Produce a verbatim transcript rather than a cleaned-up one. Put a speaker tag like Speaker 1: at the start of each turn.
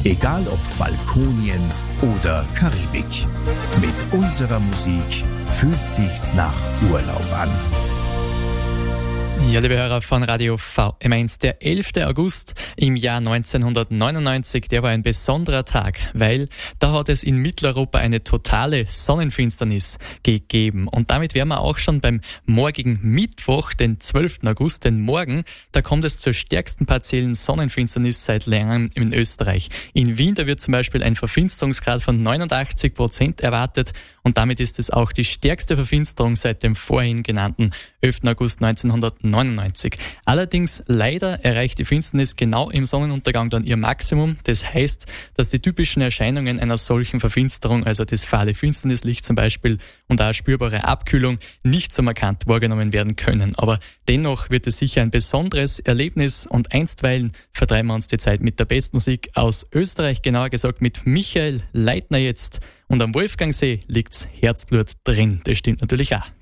Speaker 1: Egal ob Balkonien oder Karibik. Mit unserer Musik fühlt sich's nach Urlaub an.
Speaker 2: Ja, liebe Hörer von Radio V M eins, der elfte August im Jahr neunzehnhundertneunundneunzig, der war ein besonderer Tag, weil da hat es in Mitteleuropa eine totale Sonnenfinsternis gegeben. Und damit wären wir auch schon beim morgigen Mittwoch, den zwölften August, denn morgen, da kommt es zur stärksten partiellen Sonnenfinsternis seit langem in Österreich. In Wien, da wird zum Beispiel ein Verfinsterungsgrad von neunundachtzig Prozent erwartet und damit ist es auch die stärkste Verfinsterung seit dem vorhin genannten elften August neunzehnhundertneunundneunzig. Allerdings leider erreicht die Finsternis genau im Sonnenuntergang dann ihr Maximum. Das heißt, dass die typischen Erscheinungen einer solchen Verfinsterung, also das fahle Finsternislicht zum Beispiel und auch spürbare Abkühlung, nicht so markant wahrgenommen werden können. Aber dennoch wird es sicher ein besonderes Erlebnis und einstweilen vertreiben wir uns die Zeit mit der besten Musik aus Österreich, genauer gesagt mit Michael Leitner jetzt. Und am Wolfgangsee liegt's Herzblut drin. Das stimmt natürlich auch.